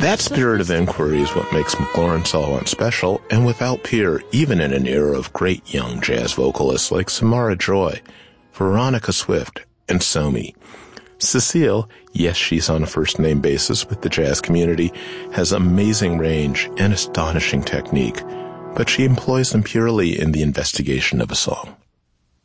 That spirit of inquiry is what makes McLaurin Salvant special and without peer, even in an era of great young jazz vocalists like Samara Joy, Veronica Swift, and Somi. Cecile, yes, she's on a first-name basis with the jazz community, has amazing range and astonishing technique, but she employs them purely in the investigation of a song.